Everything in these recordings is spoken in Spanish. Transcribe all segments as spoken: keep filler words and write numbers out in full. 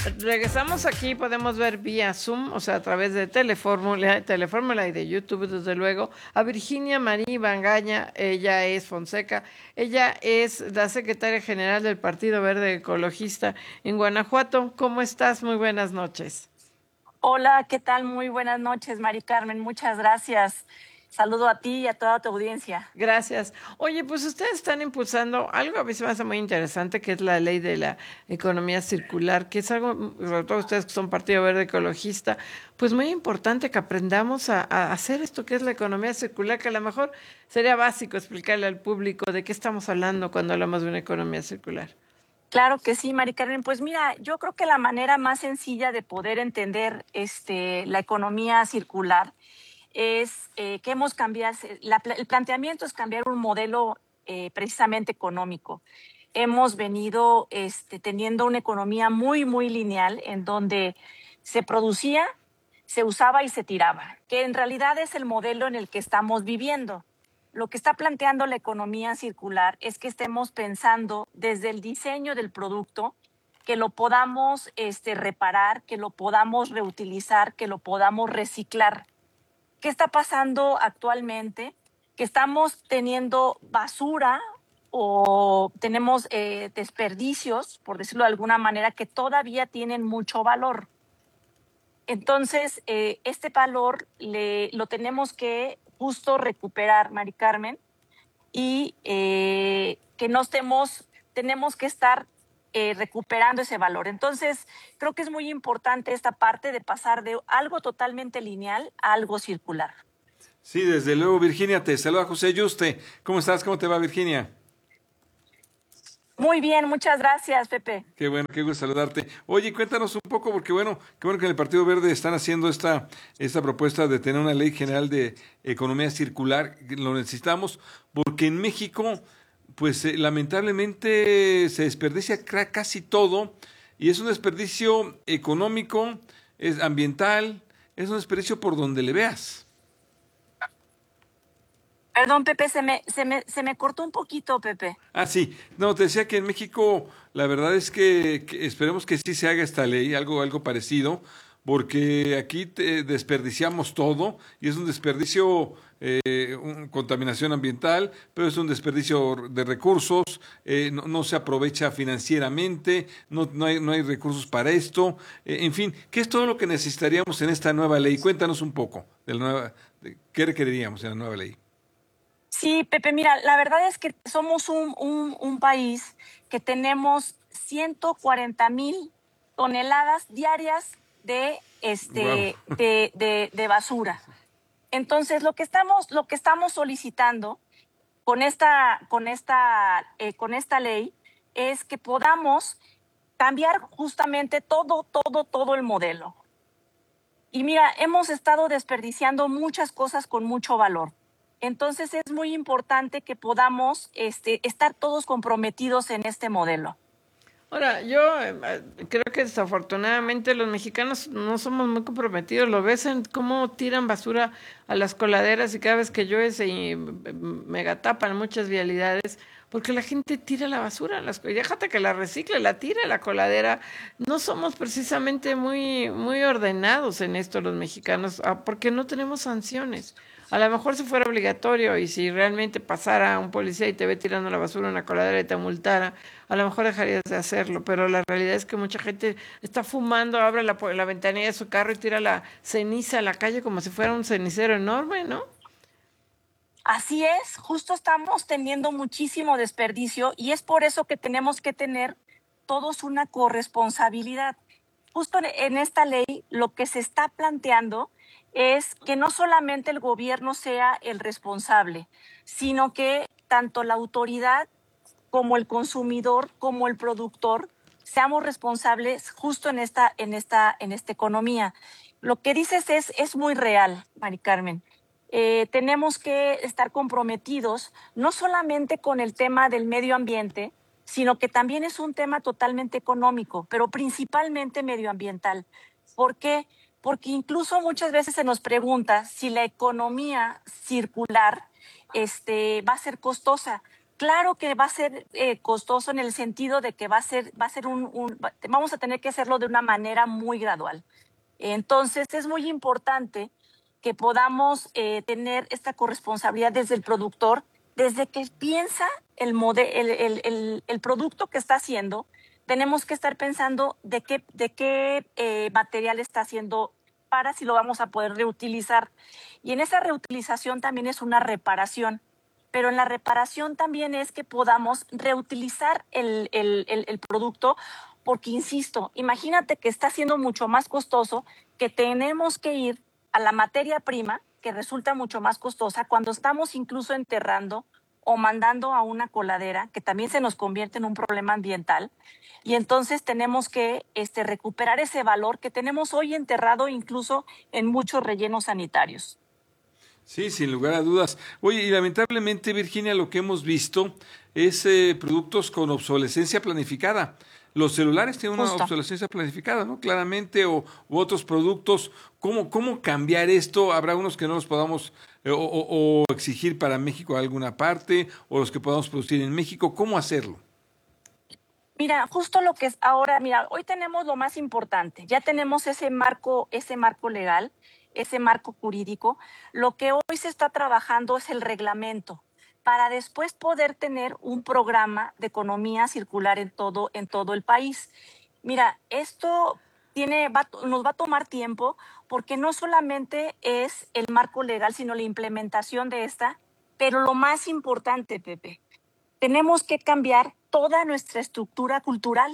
Regresamos aquí, podemos ver vía Zoom, o sea, a través de Telefórmula, Telefórmula y de YouTube, desde luego, a Virginia Marí Bangaña. Ella es Fonseca, ella es la secretaria general del Partido Verde Ecologista en Guanajuato. ¿Cómo estás? Muy buenas noches. Hola, ¿qué tal? Muy buenas noches, Mari Carmen, muchas gracias. Saludo a ti y a toda tu audiencia. Gracias. Oye, pues ustedes están impulsando algo a mí se me hace muy interesante, que es la ley de la economía circular, que es algo, sobre todo ustedes que son Partido Verde Ecologista, pues muy importante que aprendamos a, a hacer esto que es la economía circular, que a lo mejor sería básico explicarle al público de qué estamos hablando cuando hablamos de una economía circular. Claro que sí, Mari Carmen. Pues mira, yo creo que la manera más sencilla de poder entender este, la economía circular es eh, que hemos cambiado, la, el planteamiento es cambiar un modelo eh, precisamente económico. Hemos venido este, teniendo una economía muy, muy lineal en donde se producía, se usaba y se tiraba, que en realidad es el modelo en el que estamos viviendo. Lo que está planteando la economía circular es que estemos pensando desde el diseño del producto, que lo podamos este, reparar, que lo podamos reutilizar, que lo podamos reciclar. ¿Qué está pasando actualmente? Que estamos teniendo basura o tenemos eh, desperdicios, por decirlo de alguna manera, que todavía tienen mucho valor. Entonces, eh, este valor le, lo tenemos que justo recuperar, Mari Carmen, y eh, que no estemos, tenemos que estar eh, recuperando ese valor. Entonces, creo que es muy importante esta parte de pasar de algo totalmente lineal a algo circular. Sí, desde luego, Virginia, te saluda José Yuste. ¿Cómo estás? ¿Cómo te va, Virginia? Muy bien, muchas gracias, Pepe. Qué bueno, qué gusto saludarte. Oye, cuéntanos un poco, porque bueno, qué bueno que en el Partido Verde están haciendo esta, esta propuesta de tener una ley general de economía circular. Lo necesitamos porque en México, pues eh, lamentablemente se desperdicia casi todo y es un desperdicio económico, es ambiental, es un desperdicio por donde le veas. Perdón, Pepe, se me, se, me, se me cortó un poquito, Pepe. Ah, sí. No, te decía que en México la verdad es que, que esperemos que sí se haga esta ley, algo, algo parecido, porque aquí te desperdiciamos todo y es un desperdicio, eh, un, contaminación ambiental, pero es un desperdicio de recursos, eh, no, no se aprovecha financieramente, no, no, hay, no hay recursos para esto, eh, en fin, ¿qué es todo lo que necesitaríamos en esta nueva ley? Cuéntanos un poco de la nueva, de qué requeriríamos en la nueva ley. Sí, Pepe, mira, la verdad es que somos un, un, un país que tenemos ciento cuarenta mil toneladas diarias de, este, wow. de, de, de basura. Entonces, lo que estamos, lo que estamos solicitando con esta, con, esta, eh, con esta ley es que podamos cambiar justamente todo, todo, todo el modelo. Y mira, hemos estado desperdiciando muchas cosas con mucho valor. Entonces es muy importante que podamos este, estar todos comprometidos en este modelo. Ahora, yo eh, creo que desafortunadamente los mexicanos no somos muy comprometidos. Lo ves en cómo tiran basura a las coladeras y cada vez que llueve se megatapan muchas vialidades porque la gente tira la basura. Las, y déjate que la recicle, la tira a la coladera. No somos precisamente muy, muy ordenados en esto los mexicanos porque no tenemos sanciones. A lo mejor si fuera obligatorio y si realmente pasara un policía y te ve tirando la basura en una coladera y te multara, a lo mejor dejarías de hacerlo, pero la realidad es que mucha gente está fumando, abre la, la ventanilla de su carro y tira la ceniza a la calle como si fuera un cenicero enorme, ¿no? Así es, justo estamos teniendo muchísimo desperdicio y es por eso que tenemos que tener todos una corresponsabilidad. Justo en esta ley lo que se está planteando es que no solamente el gobierno sea el responsable, sino que tanto la autoridad como el consumidor, como el productor, seamos responsables justo en esta, en esta, en esta economía. Lo que dices es, es muy real, Mari Carmen. Eh, tenemos que estar comprometidos no solamente con el tema del medio ambiente, sino que también es un tema totalmente económico, pero principalmente medioambiental. ¿Por qué? Porque incluso muchas veces se nos pregunta si la economía circular este, va a ser costosa. Claro que va a ser eh, costoso en el sentido de que va a ser, va a ser un, un, vamos a tener que hacerlo de una manera muy gradual. Entonces es muy importante que podamos eh, tener esta corresponsabilidad desde el productor, desde que piensa el, mode, el, el, el, el producto que está haciendo. Tenemos que estar pensando de qué, de qué eh, material está haciendo para si lo vamos a poder reutilizar. Y en esa reutilización también es una reparación. Pero en la reparación también es que podamos reutilizar el, el, el, el producto, porque, insisto, imagínate que está siendo mucho más costoso, que tenemos que ir a la materia prima, que resulta mucho más costosa, cuando estamos incluso enterrando o mandando a una coladera, que también se nos convierte en un problema ambiental, y entonces tenemos que este, recuperar ese valor que tenemos hoy enterrado incluso en muchos rellenos sanitarios. Sí, sin lugar a dudas. Oye, y lamentablemente, Virginia, lo que hemos visto es eh, productos con obsolescencia planificada. Los celulares tienen una Justo. obsolescencia planificada, ¿no? Claramente, o u otros productos. ¿Cómo, cómo cambiar esto? ¿Habrá unos que no los podamos eh, o, o, o exigir para México a alguna parte, o los que podamos producir en México? ¿Cómo hacerlo? Mira, justo lo que es ahora, mira, hoy tenemos lo más importante, ya tenemos ese marco, ese marco legal, ese marco jurídico. Lo que hoy se está trabajando es el reglamento para después poder tener un programa de economía circular en todo, en todo el país. Mira, esto tiene, va, nos va a tomar tiempo porque no solamente es el marco legal, sino la implementación de esta, pero lo más importante, Pepe, tenemos que cambiar toda nuestra estructura cultural.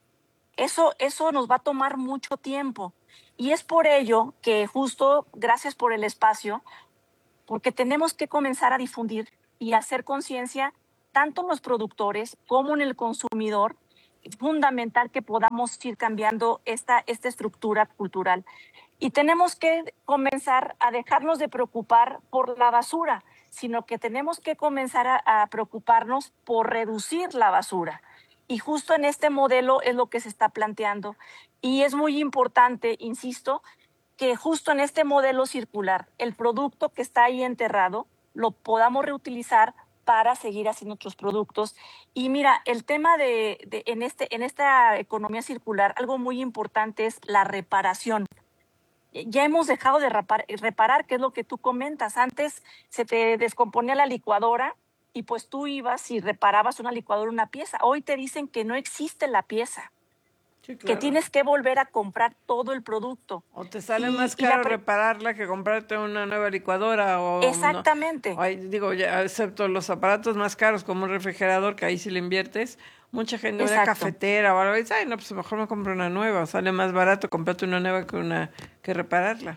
Eso, eso nos va a tomar mucho tiempo. Y es por ello que justo, gracias por el espacio, porque tenemos que comenzar a difundir y hacer conciencia tanto en los productores como en el consumidor. Es fundamental que podamos ir cambiando esta, esta estructura cultural. Y tenemos que comenzar a dejarnos de preocupar por la basura, sino que tenemos que comenzar a, a preocuparnos por reducir la basura. Y justo en este modelo es lo que se está planteando. Y es muy importante, insisto, que justo en este modelo circular, el producto que está ahí enterrado, lo podamos reutilizar para seguir haciendo otros productos. Y mira, el tema de, de en, este, en esta economía circular, algo muy importante es la reparación. Ya hemos dejado de reparar, reparar, que es lo que tú comentas. Antes se te descomponía la licuadora y pues tú ibas y reparabas una licuadora, una pieza. Hoy te dicen que no existe la pieza, Sí, claro. que tienes que volver a comprar todo el producto. O te sale Y- más y la caro pre- repararla que comprarte una nueva licuadora o no. Exactamente. Ay, digo, ya, excepto los aparatos más caros como un refrigerador, que ahí sí le inviertes. Mucha gente, una Exacto. cafetera o algo, dice, ay, no, pues mejor me compro una nueva. Sale más barato comprarte una nueva que una que repararla.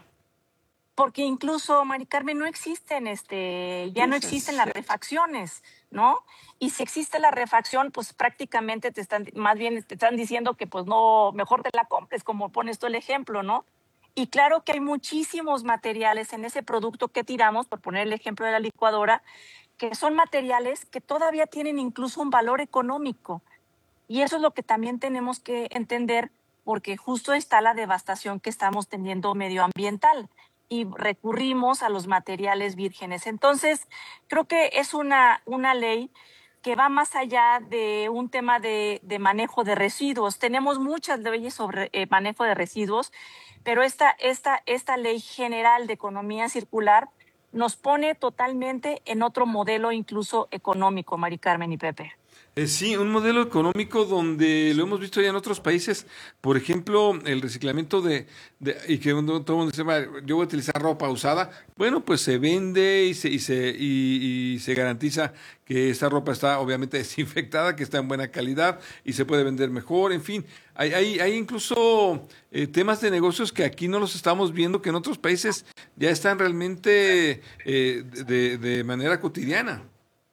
Porque incluso, Mari Carmen, no existen, este, ya no Eso es existen las cierto. refacciones, ¿no? Y si existe la refacción, pues prácticamente te están, más bien te están diciendo que pues no, mejor te la compres, como pones tú el ejemplo, ¿no? Y claro que hay muchísimos materiales en ese producto que tiramos, por poner el ejemplo de la licuadora, que son materiales que todavía tienen incluso un valor económico. Y eso es lo que también tenemos que entender, porque justo está la devastación que estamos teniendo medioambiental y recurrimos a los materiales vírgenes. Entonces, creo que es una, una ley que va más allá de un tema de, de manejo de residuos. Tenemos muchas leyes sobre eh, manejo de residuos, pero esta, esta, esta ley general de economía circular nos pone totalmente en otro modelo, incluso económico, Mari Carmen y Pepe. Eh, sí, un modelo económico donde lo hemos visto ya en otros países, por ejemplo, el reciclamiento de, de y que uno- todo el mundo dice, "Va, yo voy a utilizar ropa usada", bueno, pues se vende y se, y se, y, y se garantiza que esa ropa está obviamente desinfectada, que está en buena calidad y se puede vender mejor, en fin, hay, hay, hay incluso eh, temas de negocios que aquí no los estamos viendo, que en otros países ya están realmente eh, de, de manera cotidiana.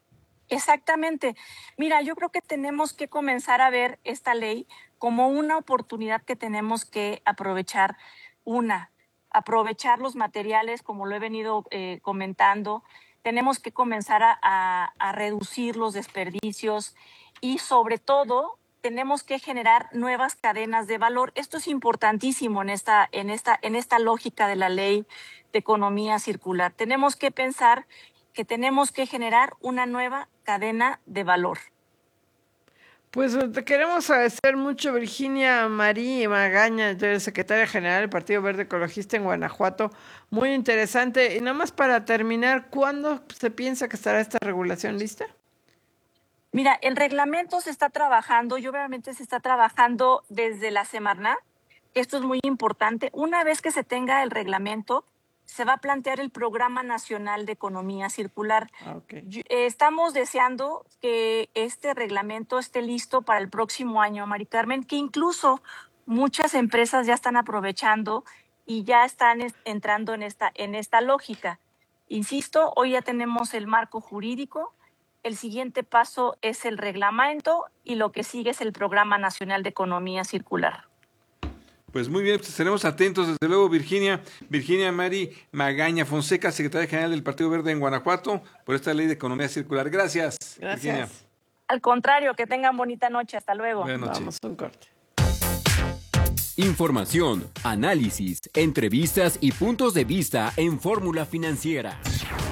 Exactamente. Mira, yo creo que tenemos que comenzar a ver esta ley como una oportunidad que tenemos que aprovechar. Una, aprovechar los materiales, como lo he venido eh, comentando. Tenemos que comenzar a, a, a reducir los desperdicios y sobre todo tenemos que generar nuevas cadenas de valor. Esto es importantísimo en esta, en esta, en esta lógica de la ley de economía circular. Tenemos que pensar que tenemos que generar una nueva cadena de valor. Pues te queremos agradecer mucho, Virginia Marí Magaña, secretaria general del Partido Verde Ecologista en Guanajuato. Muy interesante. Y nada más para terminar, ¿cuándo se piensa que estará esta regulación lista? Mira, el reglamento se está trabajando y obviamente se está trabajando desde la Semarnat. Esto es muy importante. Una vez que se tenga el reglamento, se va a plantear el Programa Nacional de Economía Circular. Okay. Estamos deseando que este reglamento esté listo para el próximo año, Mari Carmen, que incluso muchas empresas ya están aprovechando y ya están entrando en esta, en esta lógica. Insisto, hoy ya tenemos el marco jurídico, el siguiente paso es el reglamento y lo que sigue es el Programa Nacional de Economía Circular. Pues muy bien, pues estaremos atentos, desde luego, Virginia, Virginia Mari Magaña Fonseca, secretaria general del Partido Verde en Guanajuato, por esta ley de economía circular. Gracias, Gracias. Virginia. Al contrario, que tengan bonita noche. Hasta luego. Buenas noches. Vamos a un corte. Información, análisis, entrevistas y puntos de vista en Fórmula Financiera.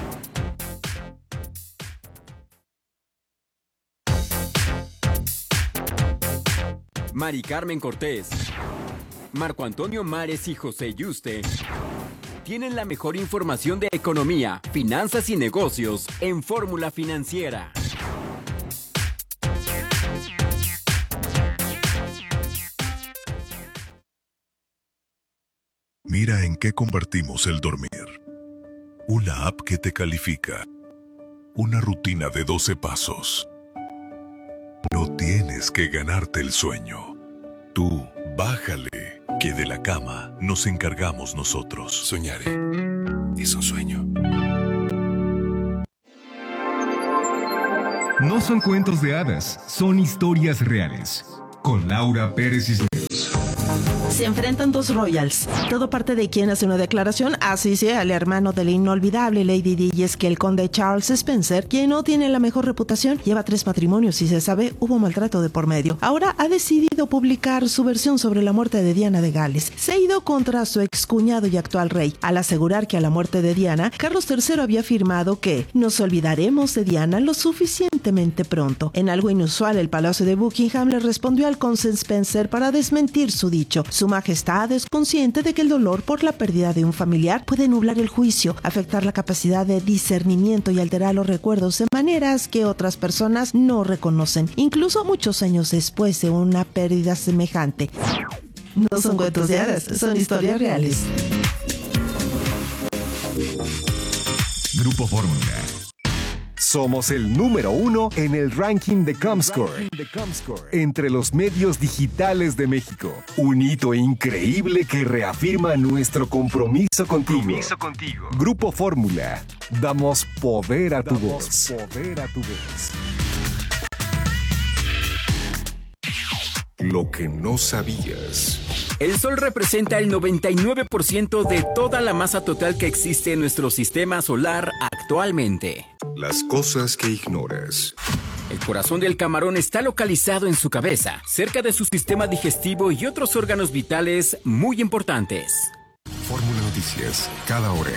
Mari Carmen Cortés, Marco Antonio Mares y José Yuste tienen la mejor información de economía, finanzas y negocios en Fórmula Financiera. Mira en qué convertimos el dormir. Una app que te califica. Una rutina de doce pasos. No tienes que ganarte el sueño. Tú, bájale, que de la cama nos encargamos nosotros. Soñaré. Es un sueño. No son cuentos de hadas, son historias reales. Con Laura Pérez Cisneros. Se enfrentan dos royals. Todo parte de quien hace una declaración, así sea el hermano de la inolvidable Lady Di, y es que el conde Charles Spencer, quien no tiene la mejor reputación, lleva tres matrimonios y se sabe hubo maltrato de por medio. Ahora ha decidido publicar su versión sobre la muerte de Diana de Gales. Se ha ido contra su excuñado y actual rey, al asegurar que a la muerte de Diana, Carlos tercero había afirmado que nos olvidaremos de Diana lo suficientemente pronto. En algo inusual, el Palacio de Buckingham le respondió al conde Spencer para desmentir su dicho. Su Majestad es consciente de que el dolor por la pérdida de un familiar puede nublar el juicio, afectar la capacidad de discernimiento y alterar los recuerdos de maneras que otras personas no reconocen, incluso muchos años después de una pérdida semejante. No son cuentos de hadas, son historias reales. Grupo Fórmula. Somos el número uno en el ranking de Comscore, entre los medios digitales de México. Un hito increíble que reafirma nuestro compromiso contigo. Compromiso contigo. Grupo Fórmula. Damos poder a tu voz. Poder a tu voz. Lo que no sabías. El Sol representa el noventa y nueve por ciento de toda la masa total que existe en nuestro sistema solar actualmente. Las cosas que ignoras. El corazón del camarón está localizado en su cabeza, cerca de su sistema digestivo y otros órganos vitales muy importantes. Fórmula Noticias, cada hora.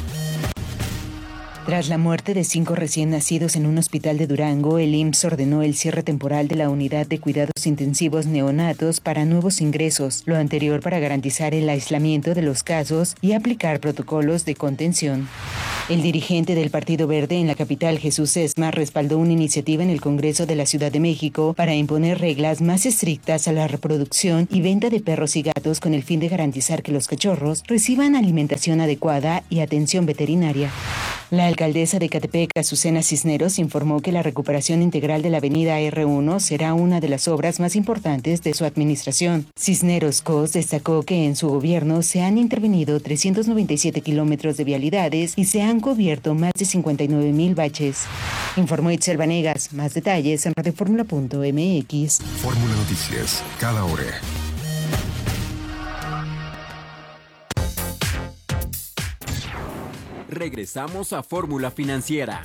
Tras la muerte de cinco recién nacidos en un hospital de Durango, el I M S S ordenó el cierre temporal de la unidad de cuidados intensivos neonatos para nuevos ingresos, lo anterior para garantizar el aislamiento de los casos y aplicar protocolos de contención. El dirigente del Partido Verde en la capital, Jesús Sesma, respaldó una iniciativa en el Congreso de la Ciudad de México para imponer reglas más estrictas a la reproducción y venta de perros y gatos con el fin de garantizar que los cachorros reciban alimentación adecuada y atención veterinaria. La alcaldesa de Ecatepec, Azucena Cisneros, informó que la recuperación integral de la avenida erre uno será una de las obras más importantes de su administración. Cisneros Cos destacó que en su gobierno se han intervenido trescientos noventa y siete kilómetros de vialidades y se han cubierto más de cincuenta y nueve mil baches. Informó Itzel Vanegas. Más detalles en radioformula punto eme equis. Fórmula Noticias, cada hora. Regresamos a Fórmula Financiera.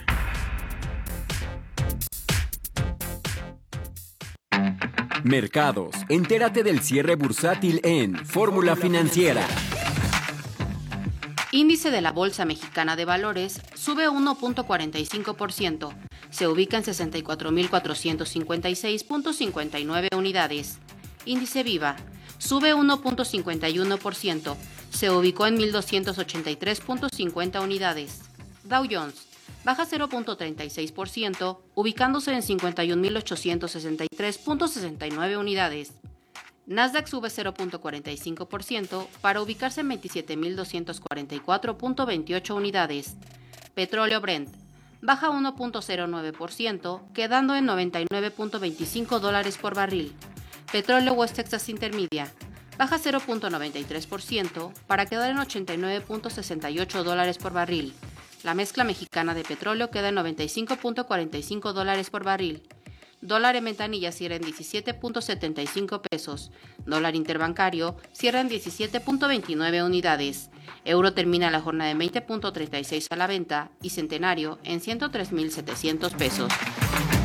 Mercados. Entérate del cierre bursátil en Fórmula Financiera. Índice de la Bolsa Mexicana de Valores sube uno punto cuarenta y cinco por ciento. Se ubica en sesenta y cuatro mil cuatrocientos cincuenta y seis punto cincuenta y nueve unidades. Índice Viva sube uno punto cincuenta y uno por ciento. Se ubicó en mil doscientos ochenta y tres punto cincuenta unidades. Dow Jones baja cero punto treinta y seis por ciento, ubicándose en cincuenta y un mil ochocientos sesenta y tres punto sesenta y nueve unidades. Nasdaq sube cero punto cuarenta y cinco por ciento para ubicarse en veintisiete mil doscientos cuarenta y cuatro punto veintiocho unidades. Petróleo Brent baja uno punto cero nueve por ciento, quedando en noventa y nueve punto veinticinco dólares por barril. Petróleo West Texas Intermedia baja cero punto noventa y tres por ciento para quedar en ochenta y nueve punto sesenta y ocho dólares por barril. La mezcla mexicana de petróleo queda en noventa y cinco punto cuarenta y cinco dólares por barril. Dólar en ventanilla cierra en diecisiete punto setenta y cinco pesos. Dólar interbancario cierra en diecisiete punto veintinueve unidades. Euro termina la jornada en veinte punto treinta y seis a la venta y centenario en ciento tres mil setecientos pesos.